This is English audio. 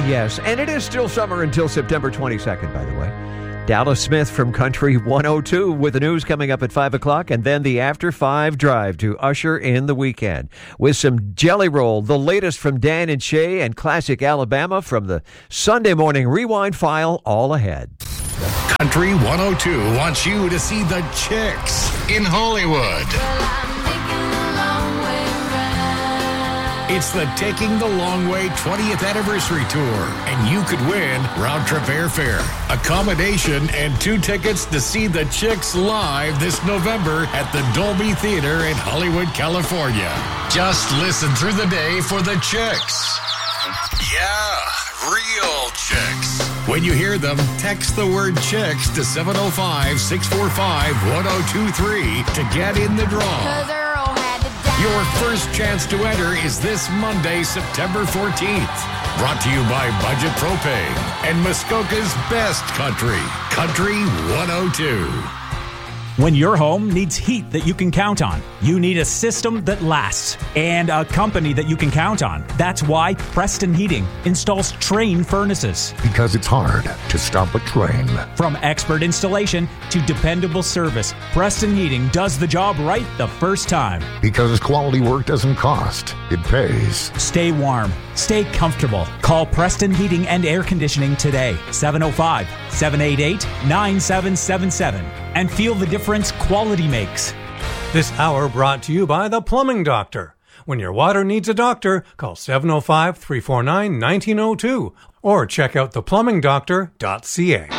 Yes, and it is still summer until September 22nd, by the way. Dallas Smith from Country 102 with the news coming up at 5 o'clock, and then the After 5 drive to usher in the weekend with some Jelly Roll, the latest from Dan and Shay, and classic Alabama from the Sunday Morning Rewind file, all ahead. Country 102 wants you to see the Chicks in Hollywood. It's the Taking the Long Way 20th Anniversary Tour, and you could win round-trip airfare, accommodation, and 2 tickets to see the Chicks live this November at the Dolby Theater in Hollywood, California. Just listen through the day for the Chicks. Yeah, real Chicks. When you hear them, text the word Chicks to 705-645-1023 to get in the draw. Your first chance to enter is this Monday, September 14th. Brought to you by Budget Propane and Muskoka's best country, Country 102. When your home needs heat that you can count on, you need a system that lasts and a company that you can count on. That's why Preston Heating installs Trane furnaces. Because it's hard to stop a train. From expert installation to dependable service, Preston Heating does the job right the first time. Because quality work doesn't cost, it pays. Stay warm. Stay comfortable. Call Preston Heating and Air Conditioning today, 705-788-9777, and feel the difference quality makes. This hour brought to you by The Plumbing Doctor. When your water needs a doctor, call 705-349-1902 or check out theplumbingdoctor.ca.